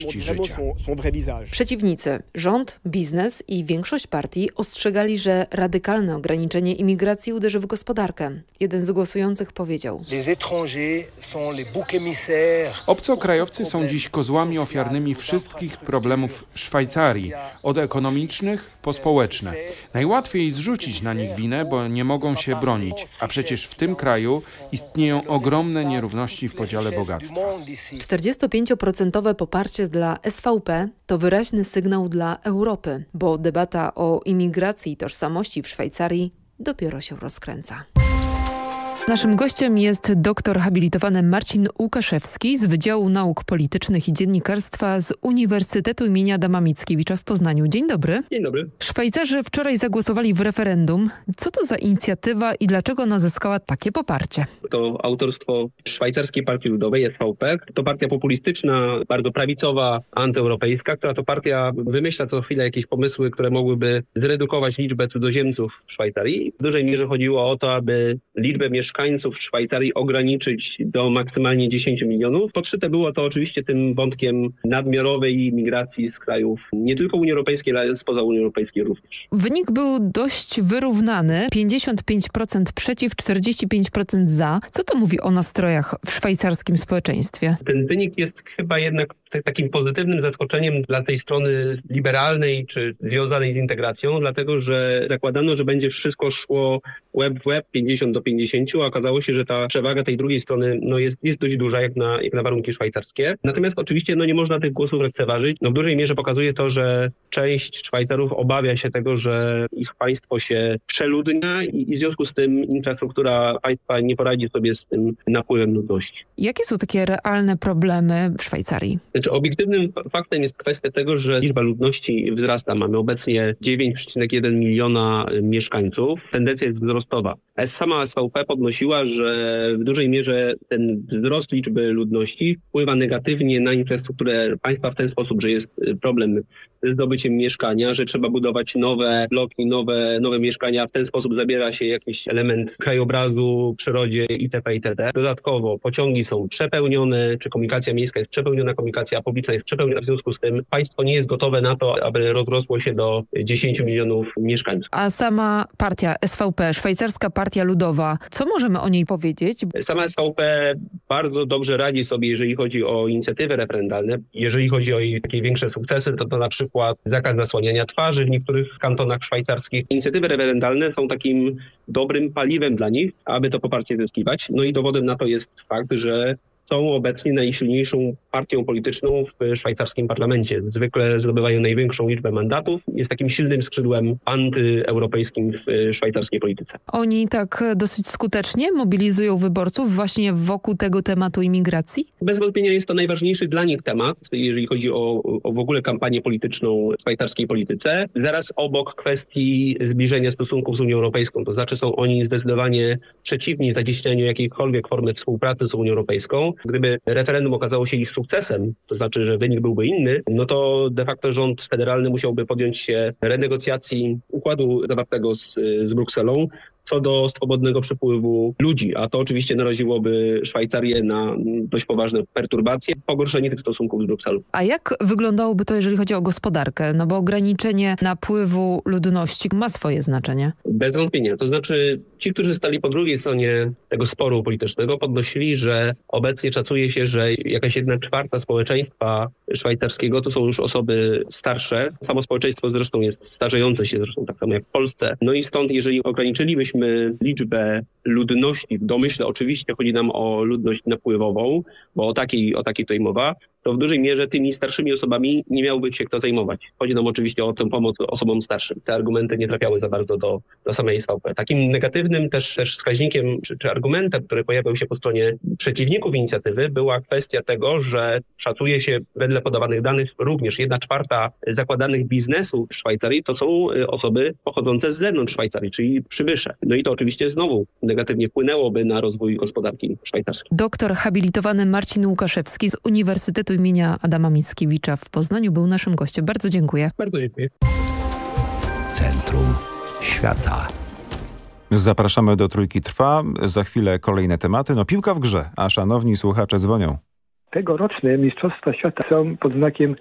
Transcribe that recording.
życia. Przeciwnicy, rząd, biznes i większość partii ostrzegali, że radykalne ograniczenie imigracji uderzy w gospodarkę. Jeden z głosujących powiedział: Obcokrajowcy są dziś kozłami ofiarnymi wszystkich problemów Szwajcarii, od ekonomicznych po społeczne. Najłatwiej zrzucić na nich winę, bo nie mogą się bronić, a przecież w tym kraju istnieją ogromne nierówności w podziale bogactwa. 45% poparcie dla SVP to wyraźny sygnał dla Europy, bo debata o imigracji i tożsamości w Szwajcarii dopiero się rozkręca. Naszym gościem jest doktor habilitowany Marcin Łukaszewski z Wydziału Nauk Politycznych i Dziennikarstwa z Uniwersytetu im. Adama Mickiewicza w Poznaniu. Dzień dobry. Dzień dobry. Szwajcarzy wczoraj zagłosowali w referendum. Co to za inicjatywa i dlaczego ona zyskała takie poparcie? To autorstwo Szwajcarskiej Partii Ludowej, SVP. To partia populistyczna, bardzo prawicowa, antyeuropejska, która to partia wymyśla co chwilę jakieś pomysły, które mogłyby zredukować liczbę cudzoziemców w Szwajcarii. W dużej mierze chodziło o to, aby liczbę mieszkańców Szwajcarii ograniczyć do maksymalnie 10 milionów. Podszyte było to oczywiście tym wątkiem nadmiarowej migracji z krajów nie tylko Unii Europejskiej, ale spoza Unii Europejskiej również. Wynik był dość wyrównany. 55% przeciw, 45% za. Co to mówi o nastrojach w szwajcarskim społeczeństwie? Ten wynik jest chyba jednak takim pozytywnym zaskoczeniem dla tej strony liberalnej czy związanej z integracją, dlatego że zakładano, że będzie wszystko szło łeb w łeb, 50-50, a okazało się, że ta przewaga tej drugiej strony jest dość duża jak na warunki szwajcarskie. Natomiast oczywiście nie można tych głosów lekceważyć. W dużej mierze pokazuje to, że część Szwajcarów obawia się tego, że ich państwo się przeludnia i w związku z tym infrastruktura państwa nie poradzi sobie z tym napływem ludności. Jakie są takie realne problemy w Szwajcarii? Obiektywnym faktem jest kwestia tego, że liczba ludności wzrasta. Mamy obecnie 9,1 miliona mieszkańców. Tendencja jest wzrostowa. Sama SVP podnosiła, że w dużej mierze ten wzrost liczby ludności wpływa negatywnie na infrastrukturę państwa w ten sposób, że jest problem z zdobyciem mieszkania, że trzeba budować nowe bloki, nowe mieszkania. W ten sposób zabiera się jakiś element krajobrazu, przyrodzie itp. itd. Dodatkowo pociągi są przepełnione, czy komunikacja miejska jest przepełniona, komunikacja publiczna jest przepełniona. W związku z tym państwo nie jest gotowe na to, aby rozrosło się do 10 milionów mieszkańców. A sama partia SVP, Szwajcarska Partia Ludowa, co możemy o niej powiedzieć? Sama SVP bardzo dobrze radzi sobie, jeżeli chodzi o inicjatywy referendalne. Jeżeli chodzi o jej takie większe sukcesy, to na przykład zakaz zasłaniania twarzy w niektórych kantonach szwajcarskich. Inicjatywy referendalne są takim dobrym paliwem dla nich, aby to poparcie zyskiwać. I dowodem na to jest fakt, że są obecnie najsilniejszą partią polityczną w szwajcarskim parlamencie. Zwykle zdobywają największą liczbę mandatów. Jest takim silnym skrzydłem antyeuropejskim w szwajcarskiej polityce. Oni tak dosyć skutecznie mobilizują wyborców właśnie wokół tego tematu imigracji? Bez wątpienia jest to najważniejszy dla nich temat, jeżeli chodzi o w ogóle kampanię polityczną w szwajcarskiej polityce. Zaraz obok kwestii zbliżenia stosunków z Unią Europejską. To znaczy są oni zdecydowanie przeciwni zacieśnianiu jakiejkolwiek formy współpracy z Unią Europejską. Gdyby referendum okazało się ich sukcesem, to znaczy, że wynik byłby inny, to de facto rząd federalny musiałby podjąć się renegocjacji układu zawartego z Brukselą co do swobodnego przepływu ludzi, a to oczywiście naraziłoby Szwajcarię na dość poważne perturbacje, pogorszenie tych stosunków z Brukselą. A jak wyglądałoby to, jeżeli chodzi o gospodarkę? Bo ograniczenie napływu ludności ma swoje znaczenie. Bez wątpienia. To znaczy ci, którzy stali po drugiej stronie tego sporu politycznego, podnosili, że obecnie szacuje się, że jakaś 1/4 społeczeństwa szwajcarskiego to są już osoby starsze. Samo społeczeństwo zresztą jest starzejące się, zresztą tak samo jak w Polsce. I stąd, jeżeli ograniczylibyśmy liczbę ludności, w domyśle oczywiście chodzi nam o ludność napływową, bo o takiej tutaj mowa, to w dużej mierze tymi starszymi osobami nie miałby się kto zajmować. Chodzi nam oczywiście o tę pomoc osobom starszym. Te argumenty nie trafiały za bardzo do samej SVP. Takim negatywnym też wskaźnikiem czy argumentem, który pojawiał się po stronie przeciwników inicjatywy, była kwestia tego, że szacuje się wedle podawanych danych również 1/4 zakładanych biznesów w Szwajcarii to są osoby pochodzące z zewnątrz Szwajcarii, czyli przybysze. I to oczywiście znowu negatywnie wpłynęłoby na rozwój gospodarki szwajcarskiej. Doktor habilitowany Marcin Łukaszewski z Uniwersytetu im. Adama Mickiewicza w Poznaniu był naszym gościem. Bardzo dziękuję. Bardzo dziękuję. Centrum Świata. Zapraszamy do Trójki Trwa. Za chwilę kolejne tematy. Piłka w grze, a szanowni słuchacze dzwonią. Tegoroczne Mistrzostwa Świata są pod znakiem